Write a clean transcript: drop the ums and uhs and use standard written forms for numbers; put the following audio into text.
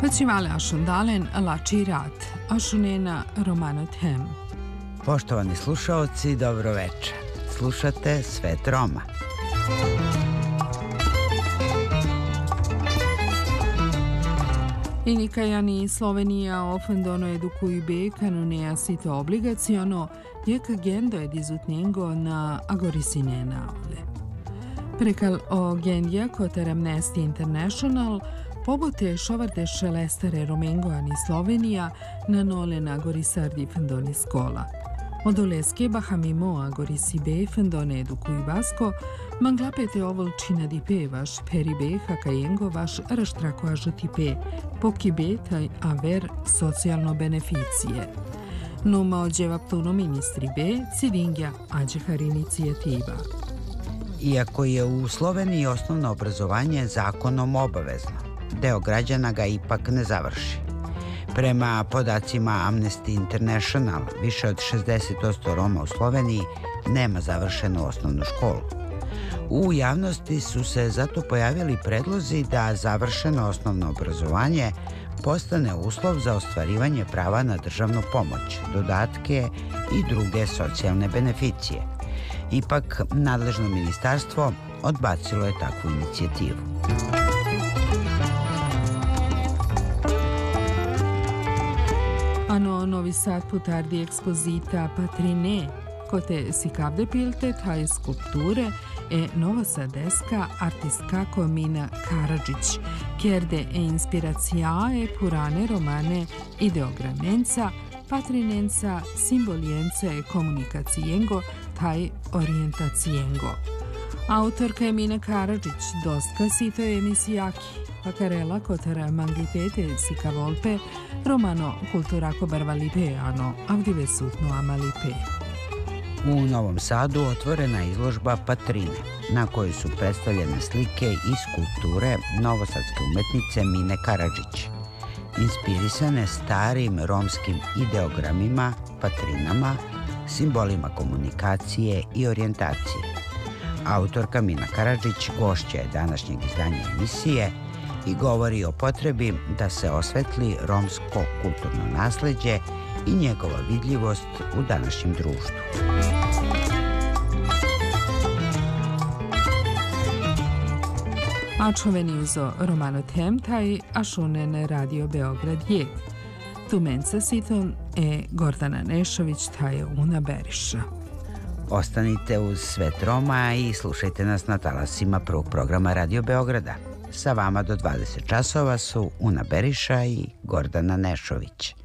Festival Ašundalen lači rat, Ašunena Romanot Hem. Poštovani slušaoci, dobro večer. Slušate Svet Roma. Inikajani Slovenija ofendono edukuju be kanonea sito obligaciono, jek gendo edizutnjengo na agorisinena ovle. Prekal o gendja kotar Amnesty International pobote šovarde šelestare Romengoani Slovenija na nole na gorisardi fendoni skola. Odoleske bahamimo agorisi be fendone edukuju basko, manglapete ovolčina di pe vaš peribe hakajengo vaš raštrako ažuti pe, pokibe taj aver socijalno beneficije. Numa ođeva pluno ministri be, ciringja ađehar inicijativa. Iako je u Sloveniji osnovno obrazovanje zakonom obavezno, deo građana ga ipak ne završi. Prema podacima Amnesty International, više od 60% Roma u Sloveniji nema završenu osnovnu školu. U javnosti su se zato pojavili predlozi da završeno osnovno obrazovanje postane uslov za ostvarivanje prava na državnu pomoć, dodatke i druge socijalne beneficije. Ipak, nadležno ministarstvo odbacilo je takvu inicijativu. Ano Novi Sad putardi ekspozita Patrine, kote si kavde pilte taj skulpture e novosadeska artistka Mina Karadžić, kjerde e inspiracijae purane romane ideogramenca, patrinenca, simbolijenca e komunikacijengo, taj orijentacijengo. Autorka je Mina Karadžić, dostka sito emisijaki, pakarela kotara manglipete sika volpe, romano kulturako barvalipe, ano avdive sutno amalipe. U Novom Sadu otvorena izložba Patrine, na kojoj su predstavljene slike i skulpture novosadske umetnice Mine Karadžić, inspirisane starim romskim ideogramima, patrinama, simbolima komunikacije i orijentacije. Autorka Mina Karadžić gošća je današnjeg izdanja emisije i govori o potrebi da se osvetli romsko kulturno nasleđe i njegova vidljivost u današnjem društvu. Ačoveni uzo Romanot Hem taj Ašunen Radio Beograd je. Tumenca siton e Gordana Nešović taj Una Beriša. Ostanite uz Svet Roma i slušajte nas na talasima prvog programa Radio Beograda. Sa vama do 20 časova su Una Beriša i Gordana Nešović.